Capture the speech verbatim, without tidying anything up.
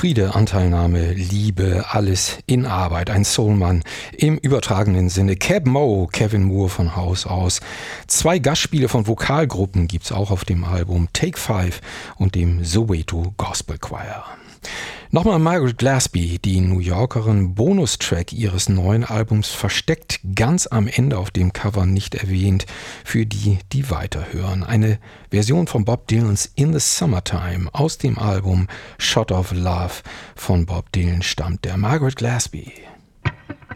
Friede, Anteilnahme, Liebe, alles in Arbeit. Ein Soulmann im übertragenen Sinne. Keb Mo, Kevin Moore von Haus aus. Zwei Gastspiele von Vokalgruppen gibt's auch auf dem Album Take Five und dem Soweto Gospel Choir. Nochmal Margaret Glasby, die New Yorkerin, Bonustrack ihres neuen Albums versteckt, ganz am Ende auf dem Cover nicht erwähnt, für die, die weiterhören. Eine Version von Bob Dylans In the Summertime aus dem Album Shot of Love von Bob Dylan stammt der Margaret Glasby.